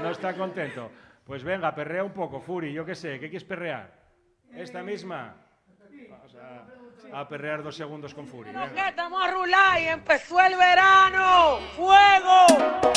No está contento. Pues venga, perrea un poco, Furi, yo qué sé, ¿qué quieres perrear? ¿Esta misma? Vamos a perrear 2 segundos con Furi. Estamos a rular y empezó el verano. ¡Fuego!